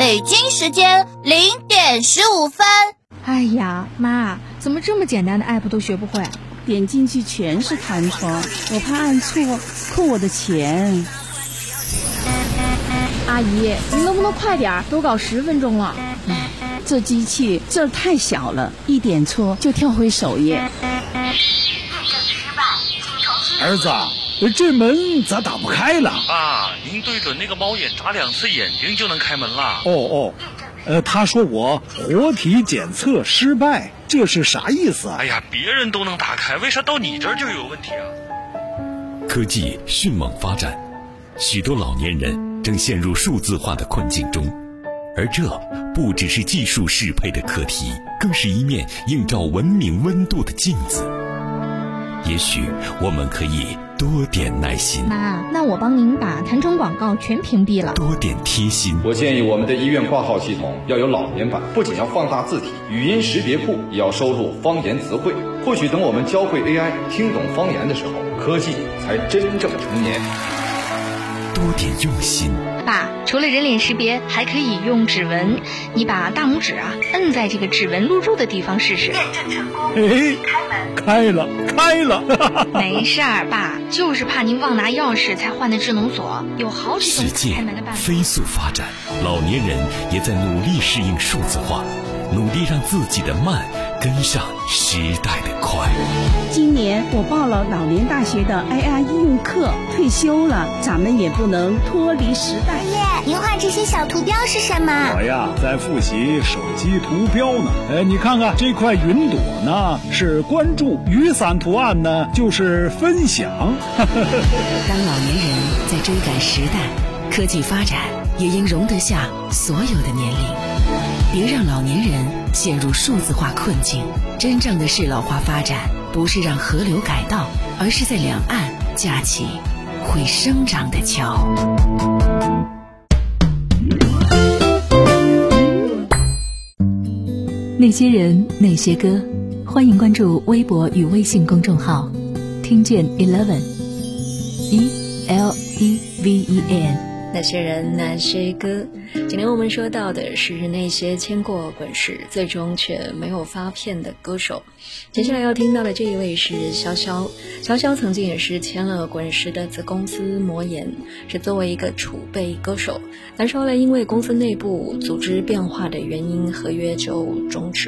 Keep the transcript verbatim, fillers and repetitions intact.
北京时间零点十五分。 哎呀，妈，怎么这么简单的 app 都学不会？ 点进去全是弹窗，我怕按错扣我的钱。 阿姨，您能不能快点？都搞十分钟了。 唉，这机器字儿太小了，一点错就跳回首页。 儿子，这门咋打不开了？ 啊，您对准那个猫眼眨两次眼睛就能开门了。 哦哦，呃，他说我活体检测失败，这是啥意思啊？ 哎呀，别人都能打开，为啥到你这儿就有问题啊？ 科技迅猛发展，许多老年人正陷入数字化的困境中，而这不只是技术适配的课题，更是一面映照文明温度的镜子。也许我们可以多点耐心。 妈，那我帮您把弹窗广告全屏蔽了。 多点贴心。 我建议我们的医院挂号系统要有老年版，不仅要放大字体，语音识别库也要收录方言词汇。或许等我们教会 A I 听懂方言的时候，科技才真正成年。 多点用心。 爸，除了人脸识别，还可以用指纹。你把大拇指啊摁在这个指纹录入的地方试试。验证成功。 哎，开了，开了。 没事儿，爸，就是怕您忘拿钥匙才换的智能锁，有好几种开门的办法。 世界飞速发展，老年人也在努力适应数字化，努力让自己的慢跟上时代的快。 今年我报了老年大学的 A I 应用课，退休了，咱们也不能脱离时代。 爷爷，您画这些小图标是什么？ 我呀，在复习手机图标呢。哎，你看看这块云朵呢，是关注；雨伞图案呢，就是分享。 当老年人在追赶时代，科技发展也应容得下所有的年龄。别让老年人陷入数字化困境。真正的适老化发展，不是让河流改道，而是在两岸架起会生长的桥。 那些人，那些歌，欢迎关注微博与微信公众号，听见 eleven E L E V E N。 那些人那些歌，今天我们说到的是那些签过滚石最终却没有发片的歌手。接下来要听到的这一位是潇潇。潇潇曾经也是签了滚石的子公司魔岩，是作为一个储备歌手，但是后来因为公司内部组织变化的原因，合约就终止。